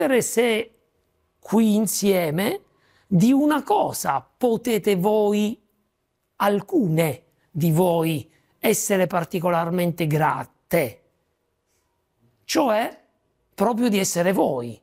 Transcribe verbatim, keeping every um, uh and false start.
se qui insieme di una cosa potete voi, alcune di voi, essere particolarmente grate, cioè proprio di essere voi.